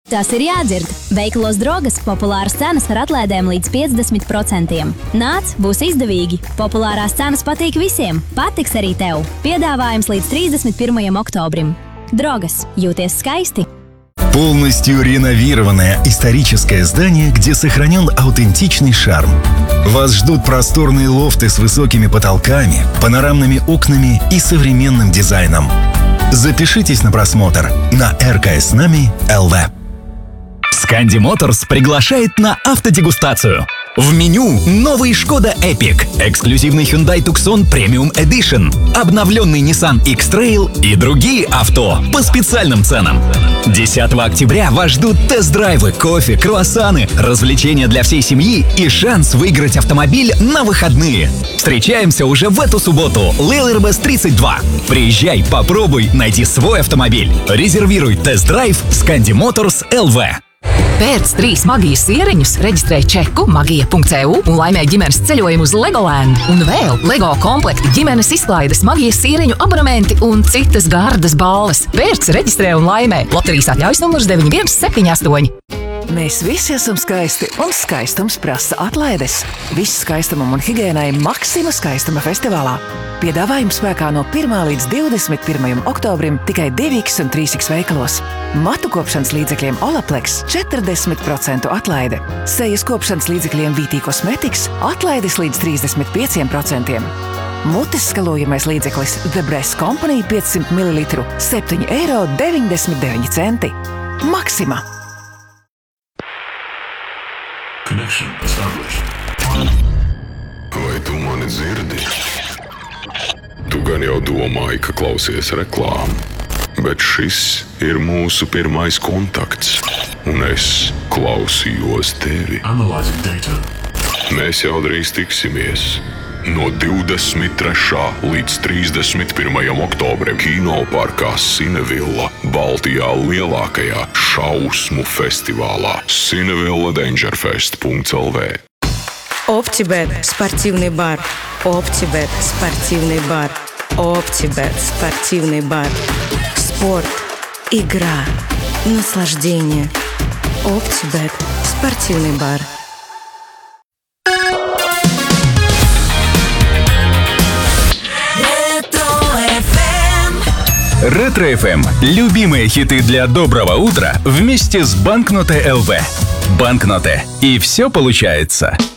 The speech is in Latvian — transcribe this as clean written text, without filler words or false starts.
Tas ir jādzird. Veikalos Drogas populāras cenas ar atlaidēm līdz 50%. Nāc, būs izdevīgi. Populārās cenas patīk visiem. Patiks arī tev. Piedāvājums līdz 31. oktobrim. Drogas. Jūties skaisti. Полностью реновированное историческое здание, где сохранен аутентичный шарм. Вас ждут просторные лофты с высокими потолками, панорамными окнами и современным дизайном. Запишитесь на просмотр на РКС-Нами.ЛВ. Scandi Motors приглашает на автодегустацию. В меню новый Skoda Epic, эксклюзивный Hyundai Tucson Premium Edition, обновленный Nissan X-Trail и другие авто по специальным ценам. 10 октября вас ждут тест-драйвы, кофе, круассаны, развлечения для всей семьи и шанс выиграть автомобиль на выходные. Встречаемся уже в эту субботу. Лейлербес 32. Приезжай, попробуй найти свой автомобиль. Резервируй тест-драйв Scandi Motors LV. Pēc 3 magijas sieriņus reģistrē čeku magija.eu un laimē ģimenes ceļojumu uz Legoland. Un vēl Lego komplekti, ģimenes izklaides, magijas sieriņu abonementi un citas gardas balles. Pēc reģistrē un laimē. Loterijas atļaujas numurs 9178. Mēs visi esam skaisti, un skaistums prasa atlaides. Viss skaistumam un higiēnai Maxima skaistuma festivālā. Piedāvājums spēkā no 1. līdz 21. oktobrim tikai 2X un 3X veikalos. Matu kopšanas līdzekļiem Olaplex 40% atlaide. Sejas kopšanas līdzekļiem VT Cosmetics atlaides līdz 35%. Mutes skalojamais līdzeklis The Breast Company 500 ml €7,99. Maxima. Connection established. Vai tu mani dzirdi? Tu gan jau domāji, ka klausies reklāmu, bet šis ir mūsu pirmais kontakts, un es klausījos tevi. Analyzing data. Mēs jau drīz tiksimies. No 23. līdz 31. oktobrim Kinoparkā Cinevilla, Baltijā lielākajā šausmu festivālā cinevilladangerfest.lv. OptiBet – спортивный бар. OptiBet – спортивный бар. OptiBet – спортивный бар. Спорт, игра, наслаждение. OptiBet – спортивный бар. Ретро-ФМ. Любимые хиты для доброго утра вместе с Банкноте ЛВ. Банкноте. И все получается.